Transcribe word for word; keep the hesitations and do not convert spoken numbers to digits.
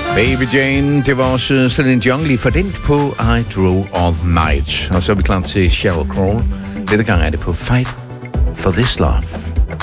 Baby Jane, det var også Celine Dion lige fordelt på I Drove All Night. Og så er vi klar til Sheryl Crow. Denne gang er det på Fight for This Love.